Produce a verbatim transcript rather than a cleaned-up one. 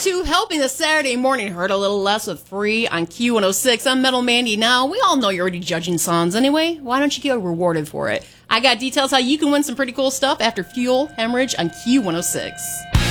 to helping the Saturday morning hurt a little less with Free on Q one oh six. I'm Metal Mandy. Now, we all know you're already judging songs anyway. Why don't you get rewarded for it? I got details how you can win some pretty cool stuff after Fuel Hemorrhage on Q one oh six.